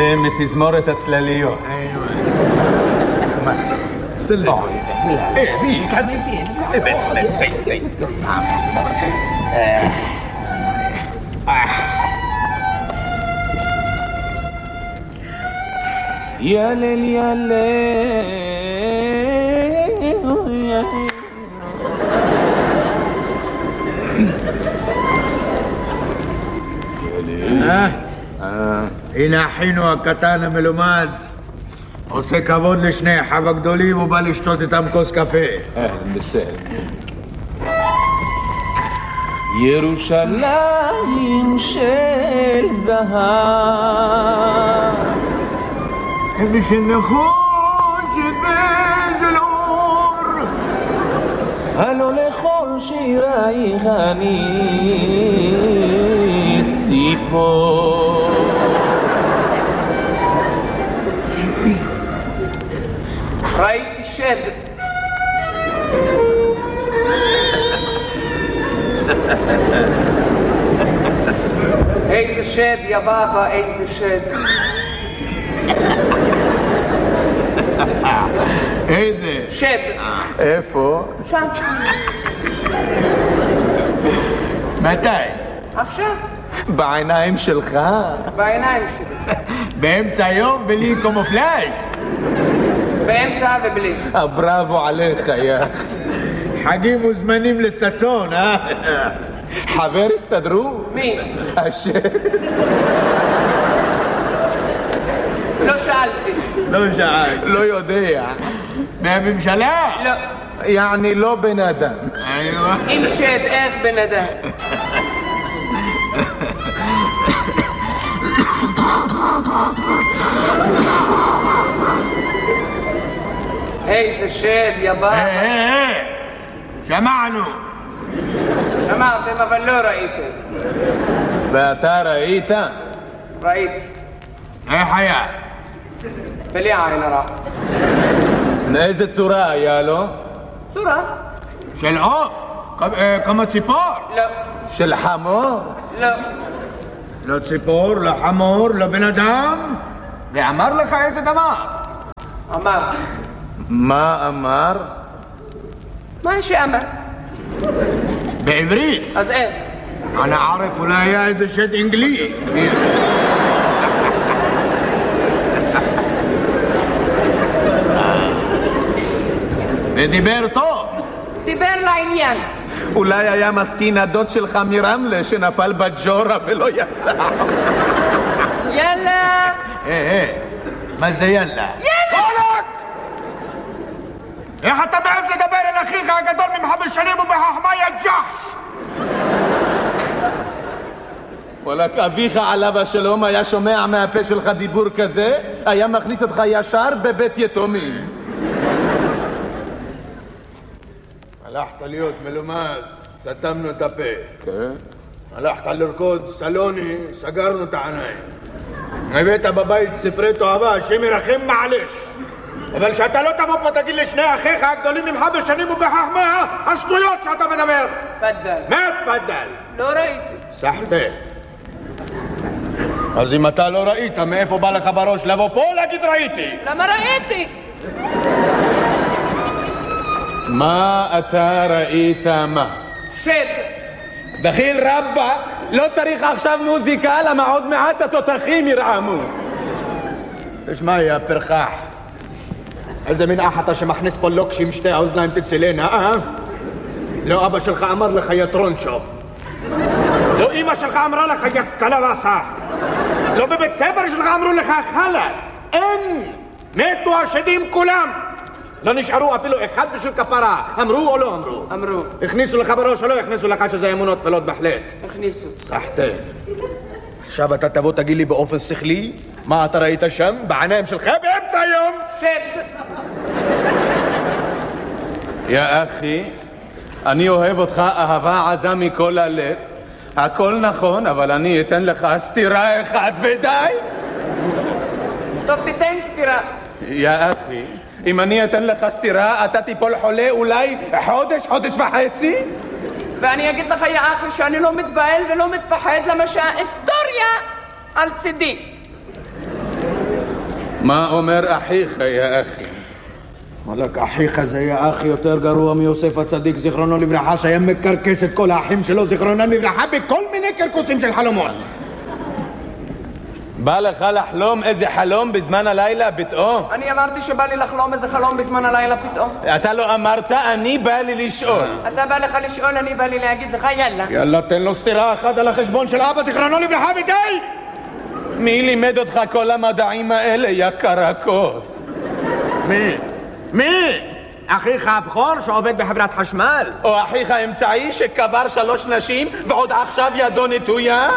זה מתזמורת הצלליות. يا ليل يا ليل הנה אחינו הקטן המלומד עושה כבוד לשני אחיו הגדולים ובא לשתות איתם כוס קפה. בסדר. ירושלים של זהב משנכון שבזל אור הלא לכל שירייך אני ציפור. ראיתי שד. איזה שד, יא בבא, איזה שד. איזה? שד. איפה? שם. מתי? עכשיו. בעיניים שלך? בעיניים שלי. באמצע היום בלי קומופלאז'? באמצע ובלי. בראבו עליך, יא. חגים מוזמנים לססון, חבר הסתדרו? מי? השד. לא שאלתי. לא שאל. לא יודע. מהממשלה? לא. יעני לא בן אדם. אם שד, איך בן אדם? איזה שד, יא בבא. שמענו. שמעתם אבל לא ראיתם. ואתה ראית? ראיתי. איך היה? בלי עין הרע. מאיזה צורה היה לו? צורה? של עוף? כמו ציפור? לא. של חמור? לא. לא ציפור, לא חמור, לא בן אדם? ואמר לך איזה דבר? אמר. מה אמר? מה שאמר? בעברית. אז איך? אני ערף אולי היה איזה שד אנגלי. ודיבר טוב. דיבר לעניין. אולי היה מסכין הדוד שלך מרמלה שנפל בג'ורה ולא יצא. יאללה. מה זה יאללה? יאללה! איך אתה מעז לדבר אל אחיך הגדול ממך בשנים ובחכמה יא ג'חש? וואלק, אביך עליו השלום היה שומע מהפה שלך דיבור כזה, היה מכניס אותך ישר בבית יתומים. הלכת להיות מלומד, סתמנו את הפה. כן. הלכת לרקוד סלוני, סגרנו את העיניים. הבאת בבית ספרי תועבה, השם ירחם מעלש. אבל שאתה לא תבוא פה תגיד לשני אחיך הגדולים ממך בשנים ובחכמה, השטויות שאתה מדבר. תפדל. מה תפדל? לא ראיתי. סחטה. אז אם אתה לא ראית, מאיפה בא לך בראש לבוא פה להגיד ראיתי? למה ראיתי? מה אתה ראית מה? שד. דחיל רבא, לא צריך עכשיו מוזיקה, למה עוד מעט התותחים ירעמו. תשמע, יא פרחח. איזה מין אח אתה שמכניס פה לוקשים שתי האוזניים תצילנה, לא אבא שלך אמר לך יא טרונשו. לא אמא שלך אמרה לך יא קלבסה. לא בבית ספר שלך אמרו לך חלס. אין. מתו השדים כולם. לא נשארו אפילו אחד בשביל כפרה. אמרו או לא אמרו? אמרו. הכניסו לך בראש או לא הכניסו לך שזה אמונות תפלות בהחלט? הכניסו. סחטה. עכשיו אתה תבוא תגיד לי באופן שכלי מה אתה ראית שם בעיניים שלך באמצע היום? שד. יא אחי, אני אוהב אותך אהבה עזה מכל הלב. הכל נכון, אבל אני אתן לך סתירה אחת ודי. טוב, תיתן סתירה. יא אחי, אם אני אתן לך סתירה, אתה תיפול חולה אולי חודש וחצי? ואני אגיד לך, יא אחי, שאני לא מתבהל ולא מתפחד, למה שההיסטוריה על צידי. מה אומר אחיך, יא אחי? וואלק, אחיך זה יא אחי יותר גרוע מיוסף הצדיק זיכרונו לברכה, שהיה מקרקס את כל האחים שלו זיכרונם לברכה בכל מיני קרקוסים של חלומות. בא לך לחלום איזה חלום בזמן הלילה פתאום? אני אמרתי שבא לי לחלום איזה חלום בזמן הלילה פתאום. אתה לא אמרת, אני בא לי לשאול. אתה בא לך לשאול, אני בא לי להגיד לך יאללה. יאללה, תן לו סתירה אחת על החשבון של אבא זיכרונו לברכה ודי! מי לימד אותך כל המדעים האלה, יא קרקוס? מי? אחיך הבכור שעובד בחברת חשמל? או אחיך האמצעי שקבר 3 נשים ועוד עכשיו ידו נטויה?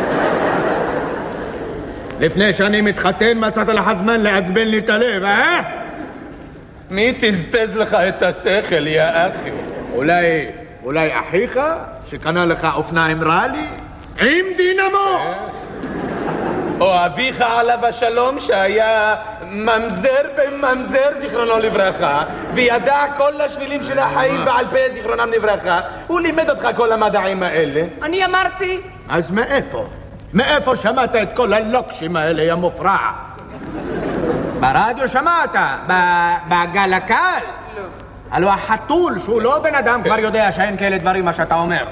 לפני שאני מתחתן מצאת לך זמן לעצבן לי את הלב, אה? מי תזתז לך את השכל, יא אחי? אולי אחיך שקנה לך אופניים רלי? עם דינמו! או אביך עליו השלום שהיה ממזר בממזר זיכרונו לברכה וידע כל השבילים של החיים בעל פה זיכרונם לברכה. הוא לימד אותך כל המדעים האלה. אני אמרתי. אז מאיפה שמעת את כל הלוקשים האלה, יא מופרע? ברדיו שמעת? בגל הקל? לא. הלוא החתול שהוא לא בן אדם כבר יודע שאין כאלה דברים מה שאתה אומר.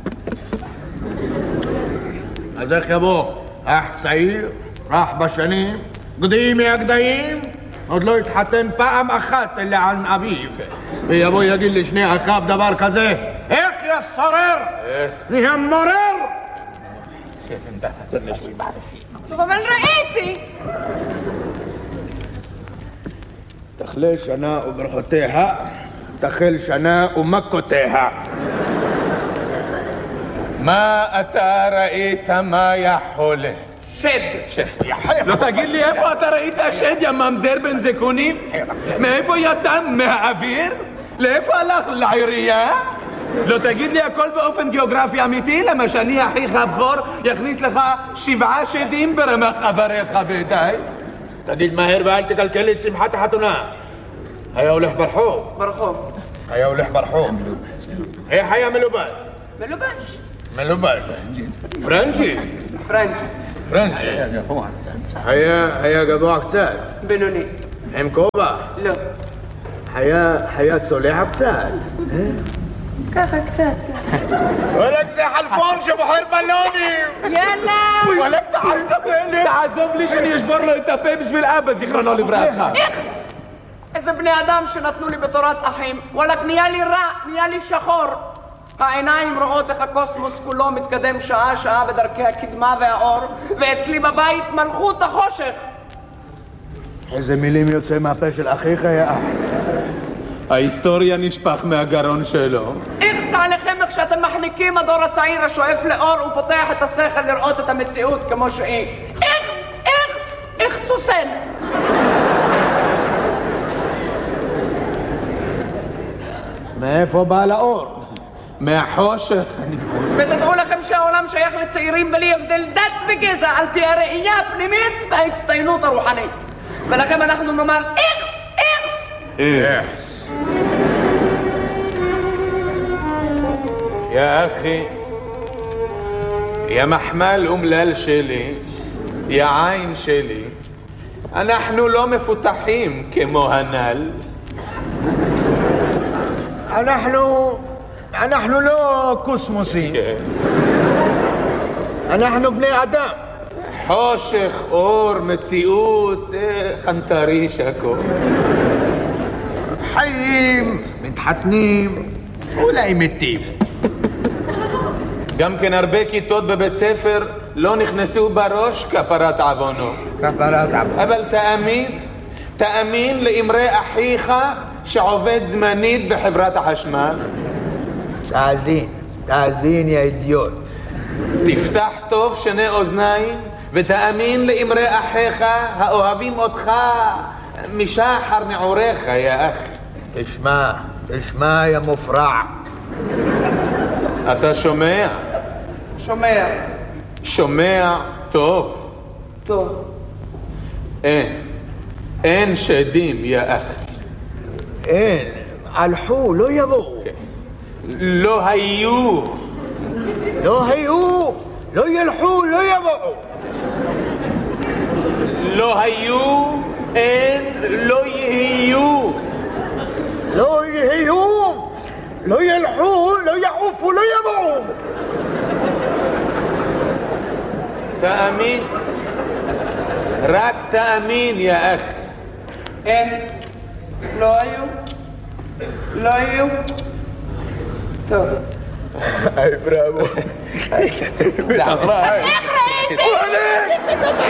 אז איך יבוא? אח צעיר, רך בשנים, גדי מהגדיים, עוד לא התחתן פעם אחת אלא על אביו, ויבוא יגיד לשני אחיו דבר כזה, איך יא סורר? נהיה מורר? טוב, אבל ראיתי. תחלה שנה וברכותיה, תחל שנה ומכותיה. מה אתה ראית, מה יכולה? שד. לא תגיד לי איפה אתה ראית שד, יא ממזר בן זקונים? מאיפה יצא? מהאוויר? לאיפה הלך? לעירייה? לא תגיד לי הכל באופן גיאוגרפי אמיתי? למה שאני אחיך הבכור יכניס לך 7 שדים ברמח אבריך ודי? תגיד מהר ואל תקלקל את שמחת החתונה. היה הולך ברחוב. היה הולך ברחוב. איך היה מלובש? מלובש. פרנצ'י. היה גבוה קצת. בינוני. עם כובע. לא. היה צולע קצת. ככה קצת. וואלק זה חלפון שבוחר בלונים. יאללה. וואלק תעזוב לי שאני אשבור לו את הפה בשביל אבא זיכרונו לברכה. איכס. איזה בני אדם שנתנו לי בתורת אחים. וואלק נהיה לי רע, נהיה לי שחור. העיניים רואות איך הקוסמוס כולו מתקדם שעה בדרכי הקדמה והאור, ואצלי בבית מלכות החושך. איזה מילים יוצא מהפה של אחיך, יא אח? ההיסטוריה נשפך מהגרון שלו. איכס עליכם איך שאתם מחניקים הדור הצעיר השואף לאור ופותח את השכל לראות את המציאות כמו שהיא. איכס סוסן. מאיפה בא לאור? מהחושך. ותדעו לכם שהעולם שייך לצעירים בלי הבדל דת וגזע על פי הראייה הפנימית וההצטיינות הרוחנית. ולכם אנחנו נאמר איכס. יא אחי, יא מחמל אומלל שלי, יא עין שלי, אנחנו לא מפותחים כמו הנ"ל. אנחנו לא קוסמוסים. אנחנו בני אדם. חושך, אור, מציאות, זה חנטריש הכל. חיים, מתחתנים, אולי מתים. גם כן הרבה כיתות בבית ספר לא נכנסו בראש כפרת עוונו. אבל תאמין לאמרי אחיך שעובד זמנית בחברת החשמל. תאזין יא אידיוט. תפתח טוב שני אוזניים ותאמין לאמרי אחיך האוהבים אותך משחר נעוריך, יא אחי. תשמע יא מופרע. אתה שומע? שומע טוב. אין שדים, יא אחי. אין, הלכו, לא יבואו. לא היו, לא ילכו, לא יבואו. לא היו, אין, לא יהיו. לא יהיו, לא ילכו, לא יעופו, לא יבואו. תאמין, רק תאמין, יא אח. אין, לא היו, לא היו. טוב. היי, בראבו. אז איך ראיתי?